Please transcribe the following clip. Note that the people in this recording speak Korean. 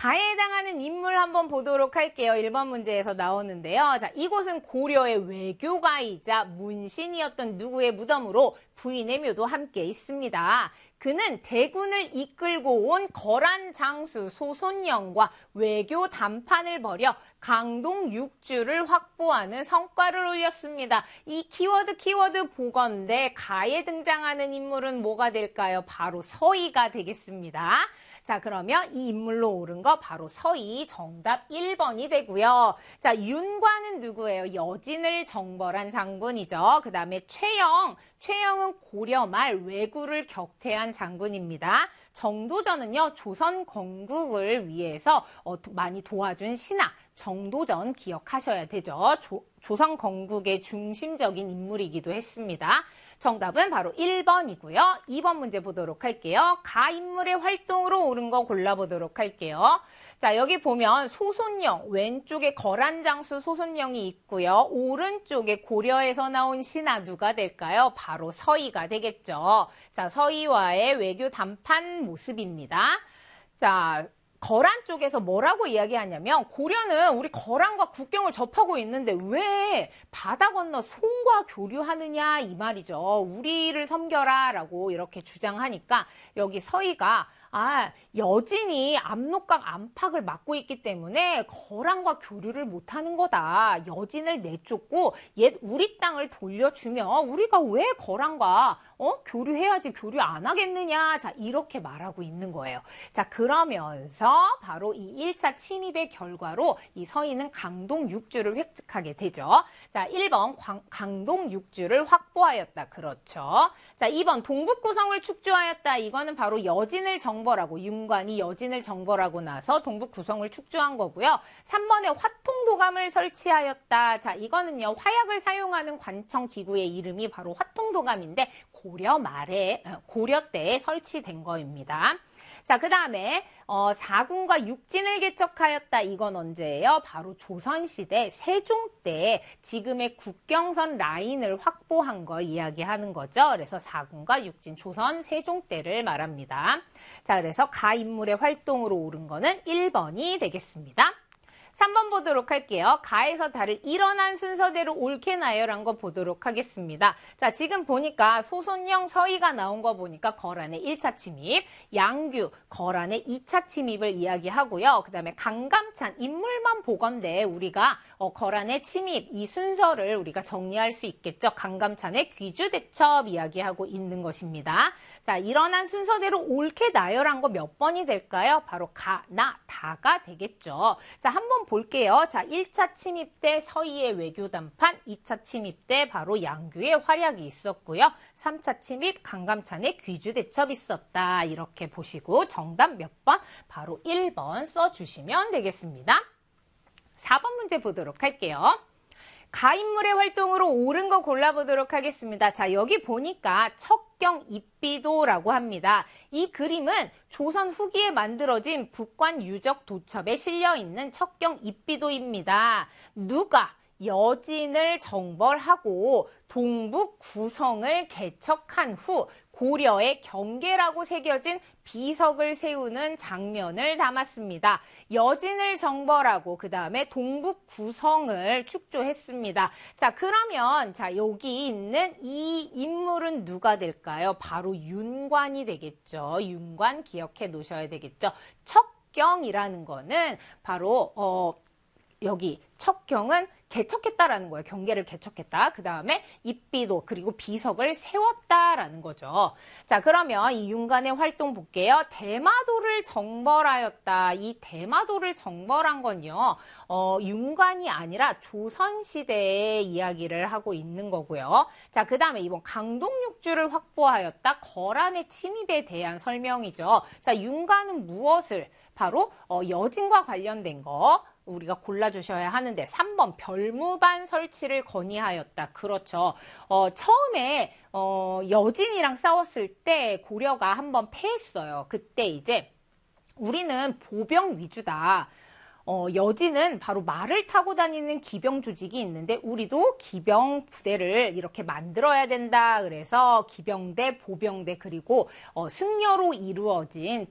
가에 해당하는 인물 한번 보도록 할게요. 1번 문제에서 나오는데요. 자, 이곳은 고려의 외교가이자 문신이었던 누구의 무덤으로 부인의 묘도 함께 있습니다. 그는 대군을 이끌고 온 거란 장수 소손영과 외교 담판을 벌여 강동 6주를 확보하는 성과를 올렸습니다. 이 키워드 보건대 가에 등장하는 인물은 뭐가 될까요? 바로 서희가 되겠습니다. 자, 그러면 이 인물로 옳은 거 바로 서희, 정답 1번이 되고요. 자, 윤과는 누구예요? 여진을 정벌한 장군이죠. 그 다음에 최영은 고려 말 왜구를 격퇴한 장군입니다. 정도전은요, 조선 건국을 위해서 많이 도와준 신하, 정도전 기억하셔야 되죠. 조선 건국의 중심적인 인물이기도 했습니다. 정답은 바로 1번이고요. 2번 문제 보도록 할게요. 가 인물의 활동으로 옳은 거 골라보도록 할게요. 자, 여기 보면 소손영, 왼쪽에 거란장수 소손영이 있고요. 오른쪽에 고려에서 나온 신하 누가 될까요? 바로 서희가 되겠죠. 자, 서희와의 외교 담판 모습입니다. 자, 거란 쪽에서 뭐라고 이야기하냐면 고려는 우리 거란과 국경을 접하고 있는데 왜 바다 건너 송과 교류하느냐 이 말이죠. 우리를 섬겨라 라고 이렇게 주장하니까 여기 서희가 여진이 압록강 안팎을 막고 있기 때문에 거란과 교류를 못하는 거다. 여진을 내쫓고 옛 우리 땅을 돌려주면 우리가 왜 거란과 교류해야지 교류 안 하겠느냐. 자, 이렇게 말하고 있는 거예요. 자, 그러면서 바로 이 1차 침입의 결과로 이 서희는 강동 6주를 획득하게 되죠. 자, 1번 강동 6주를 확보하였다. 그렇죠. 자, 2번 동북 구성을 축조하였다. 이거는 바로 여진을 정벌하고 윤관이 여진을 정벌하고 나서 동북 구성을 축조한 거고요. 3번에 화통도감을 설치하였다. 자, 이거는요. 화약을 사용하는 관청 기구의 이름이 바로 화통도감인데 고려 때에 설치된 거입니다. 자, 그 다음에 4군과 육진을 개척하였다. 이건 언제예요? 바로 조선시대 세종 때 지금의 국경선 라인을 확보한 걸 이야기하는 거죠. 그래서 4군과 육진, 조선 세종 때를 말합니다. 자, 그래서 가 인물의 활동으로 옳은 거는 1번이 되겠습니다. 3번 보도록 할게요. 가에서 달을 일어난 순서대로 옳게 나열한 거 보도록 하겠습니다. 자, 지금 보니까 소손영, 서희가 나온 거 보니까 거란의 1차 침입, 양규, 거란의 2차 침입을 이야기하고요. 그 다음에 강감찬, 인물만 보건대 우리가 거란의 침입, 이 순서를 우리가 정리할 수 있겠죠. 강감찬의 귀주대첩 이야기하고 있는 것입니다. 자, 일어난 순서대로 옳게 나열한 거 몇 번이 될까요? 바로 가, 나, 다가 되겠죠. 자, 한번 볼게요. 자, 1차 침입 때 서희의 외교 담판, 2차 침입 때 바로 양규의 활약이 있었고요. 3차 침입 강감찬의 귀주 대첩 있었다. 이렇게 보시고 정답 몇 번? 바로 1번 써주시면 되겠습니다. 4번 문제 보도록 할게요. 가 인물의 활동으로 옳은 거 골라보도록 하겠습니다. 자, 여기 보니까 척경 입비도라고 합니다. 이 그림은 조선 후기에 만들어진 북관 유적 도첩에 실려있는 척경 입비도입니다. 누가 여진을 정벌하고 동북 구성을 개척한 후 고려의 경계라고 새겨진 비석을 세우는 장면을 담았습니다. 여진을 정벌하고 그 다음에 동북 구성을 축조했습니다. 자, 그러면 여기 있는 이 인물은 누가 될까요? 바로 윤관이 되겠죠. 윤관 기억해 놓으셔야 되겠죠. 척경이라는 거는 바로 여기 척경은 개척했다라는 거예요. 경계를 개척했다. 그 다음에 입비도 그리고 비석을 세웠다라는 거죠. 자, 그러면 이 윤관의 활동 볼게요. 대마도를 정벌하였다. 이 대마도를 정벌한 건요. 윤관이 아니라 조선시대의 이야기를 하고 있는 거고요. 자, 그 다음에 이번 강동육주를 확보하였다. 거란의 침입에 대한 설명이죠. 자, 윤관은 무엇을? 바로 여진과 관련된 거 우리가 골라주셔야 하는데 3번 별무반 설치를 건의하였다. 그렇죠. 처음에 여진이랑 싸웠을 때 고려가 한번 패했어요. 그때 이제 우리는 보병 위주다. 여진은 바로 말을 타고 다니는 기병 조직이 있는데 우리도 기병 부대를 이렇게 만들어야 된다. 그래서 기병대, 보병대 그리고 승려로 이루어진